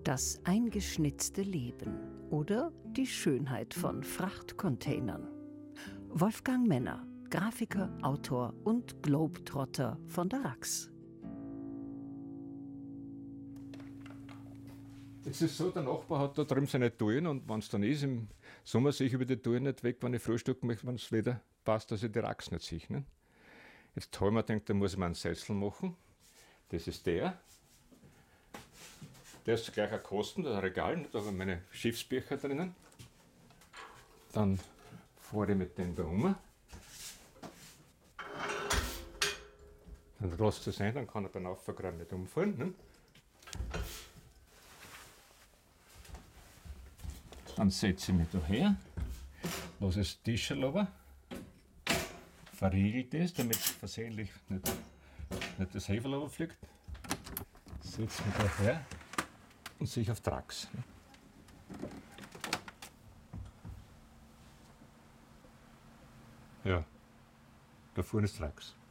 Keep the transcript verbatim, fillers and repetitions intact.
Das eingeschnitzte Leben oder die Schönheit von Frachtcontainern. Wolfgang Menner, Grafiker, Autor und Globetrotter von der Rax. Es ist so, der Nachbar hat da drüben seine Touren und wenn es dann ist, im Sommer sehe ich über die Touren nicht weg, wenn ich frühstücken möchte, wenn es wieder passt, dass ich die Rax nicht sehe. Ne? Jetzt habe ich mir gedacht, da muss ich mir einen Sessel machen. Das ist der. Der ist gleich ein Kasten, das ist ein Regal, da habe ich meine Schiffsbücher drinnen. Dann fahre ich mit dem da um. Dann lasst es sein, dann kann er beim Auffahren nicht umfahren. Ne? Dann setze ich mich da her, lasse das Tischchen runter, verriegel das, damit versehentlich nicht, nicht das Heferl runterfliegt. Setze mich da her und sehe ich auf die Rax. Ja, da vorne ist die Rax.